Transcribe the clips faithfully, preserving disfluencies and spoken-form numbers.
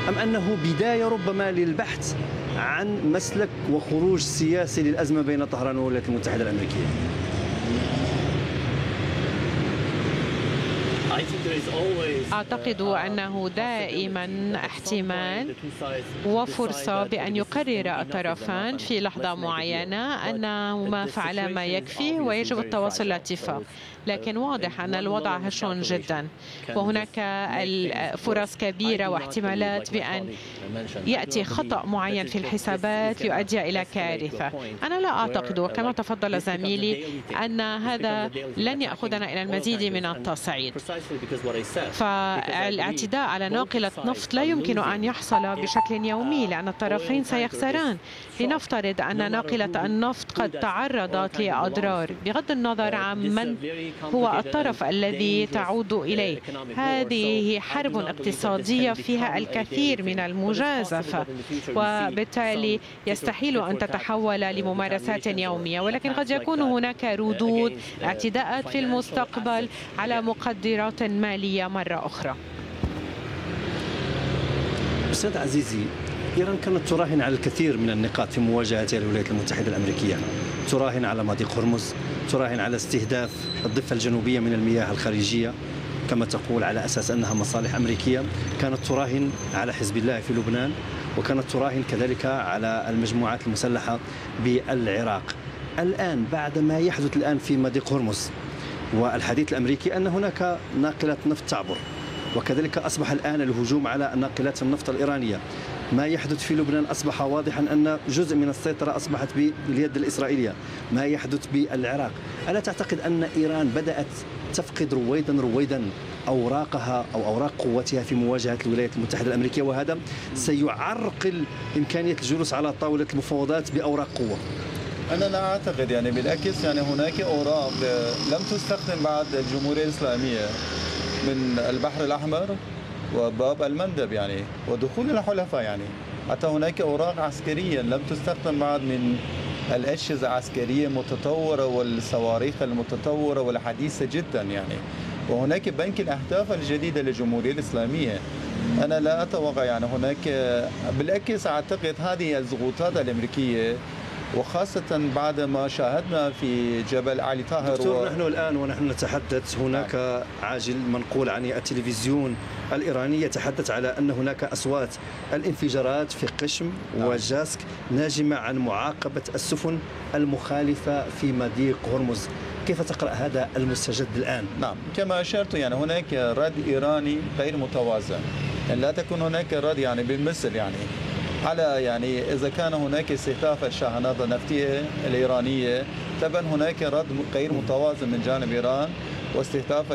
أم أنه بداية ربما للبحث عن مسلك وخروج سياسي للأزمة بين طهران والولايات المتحدة الأمريكية؟ أعتقد أنه دائما احتمال وفرصة بأن يقرر الطرفان في لحظة معينة أنهما فعلا ما يكفي ويجب التوصل لاتفاق، لكن واضح أن الوضع هش جدا، وهناك فرص كبيرة واحتمالات بأن يأتي خطأ معين في الحسابات ليؤدي إلى كارثة. أنا لا أعتقد، وكما تفضل زميلي، أن هذا لن يأخذنا إلى المزيد من التصعيد، فالاعتداء على ناقلة نفط لا يمكن أن يحصل بشكل يومي لأن الطرفين سيخسران. لنفترض أن ناقلة النفط قد تعرضت لأضرار بغض النظر عن من هو الطرف الذي تعود إليه. هذه حرب اقتصادية فيها الكثير من المجازفة، وبالتالي يستحيل أن تتحول لممارسات يومية، ولكن قد يكون هناك ردود اعتداءات في المستقبل على مقدرات مالية مرة أخرى. أستاذ عزيزي، إيران كانت تراهن على الكثير من النقاط في مواجهتها للولايات المتحدة الأمريكية، تراهن على مضيق هرمز، تراهن على استهداف الضفة الجنوبية من المياه الخارجية كما تقول على أساس أنها مصالح أمريكية، كانت تراهن على حزب الله في لبنان، وكانت تراهن كذلك على المجموعات المسلحة بالعراق. الآن بعد ما يحدث الآن في مضيق هرمز والحديث الأمريكي أن هناك ناقلة نفط تعبر، وكذلك أصبح الآن الهجوم على ناقلات النفط الإيرانية، ما يحدث في لبنان أصبح واضحا أن جزء من السيطرة أصبحت باليد الإسرائيلية، ما يحدث بالعراق. ألا تعتقد أن إيران بدأت تفقد رويدا رويدا أوراقها أو أوراق قوتها في مواجهة الولايات المتحدة الأمريكية، وهذا سيعرقل إمكانية الجلوس على طاولة المفاوضات بأوراق قوة؟ أنا لا أعتقد، يعني بالعكس، يعني هناك أوراق لم تستخدم بعد الجمهورية الإسلامية من البحر الأحمر وباب المندب يعني ودخول الحلفاء، يعني حتى هناك أوراق عسكرية لم تستخدم بعد من الأجهزة العسكرية المتطورة والصواريخ المتطورة والحديثة جدا يعني. وهناك بنك الأهداف الجديدة للجمهورية الإسلامية. أنا لا أتوقع يعني هناك، بالعكس أعتقد هذه الضغوطات الأمريكية، وخاصة بعد ما شاهدنا في جبل علي طاهر. دكتور و... نحن الآن ونحن نتحدث هناك نعم. عاجل منقول عن التلفزيون الإيراني يتحدث على أن هناك أصوات الانفجارات في قشم نعم. وجاسك ناجمة عن معاقبة السفن المخالفة في مضيق هرمز. كيف تقرأ هذا المستجد الآن؟ نعم، كما أشرت يعني هناك رد إيراني غير متوازن، يعني لا تكون هناك رد يعني بالمثل يعني على يعني إذا كان هناك استهداف الشاحنات النفطية الإيرانية، طبعا هناك رد غير متوازن من جانب إيران واستهداف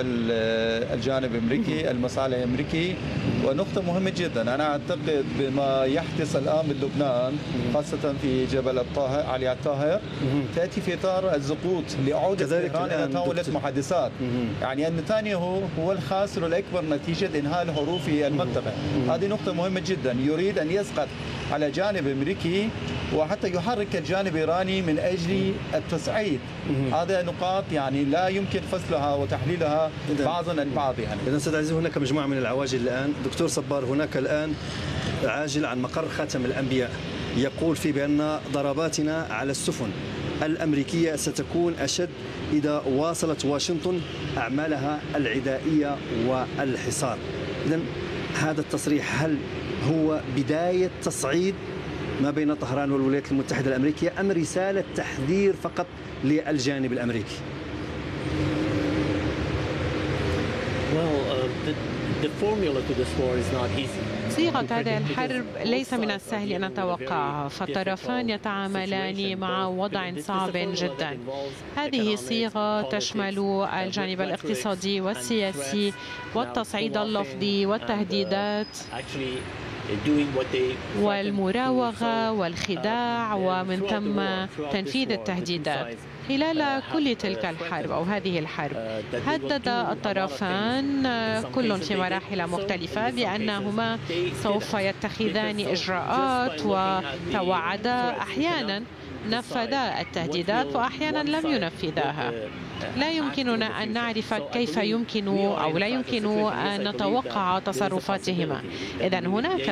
الجانب الأمريكي المصالح الأمريكي. ونقطة مهمة جدا، أنا أعتقد بما يحدث الآن بلبنان خاصة في جبل الطاهر علي الطاهر تأتي في إطار السقوط لعودة إيران إلى طاولة محادثات. يعني أن نتنياهو هو الخاسر الأكبر نتيجة إنهاء الحروب في المنطقة. هذه نقطة مهمة جدا، يريد أن يسقط على جانب أمريكي وحتى يحرك الجانب الإيراني من أجل التصعيد. هذا نقاط يعني لا يمكن فصلها وتحليلها بعضا البعض يعني. إذن أستاذ عزيز، هناك مجموعة من العواجل الآن. دكتور صبار، هناك الآن عاجل عن مقر خاتم الأنبياء يقول فيه بأن ضرباتنا على السفن الأمريكية ستكون أشد إذا واصلت واشنطن أعمالها العدائية والحصار. إذن هذا التصريح هل هو بداية تصعيد ما بين طهران والولايات المتحدة الأمريكية أم رسالة تحذير فقط للجانب الأمريكي؟ صيغة هذه الحرب ليس من السهل أن نتوقعها، فالطرفان يتعاملان مع وضع صعب جدا. هذه صيغة تشمل الجانب الاقتصادي والسياسي والتصعيد اللفظي والتهديدات والمراوغة والخداع ومن ثم تنفيذ التهديدات. خلال كل تلك الحرب أو هذه الحرب هدد الطرفان كل في مراحل مختلفة بأنهما سوف يتخذان إجراءات وتوعدا، أحيانا نفذا التهديدات وأحيانا لم ينفذاها. لا يمكننا أن نعرف كيف يمكن أو لا يمكن أن نتوقع تصرفاتهما. إذن هناك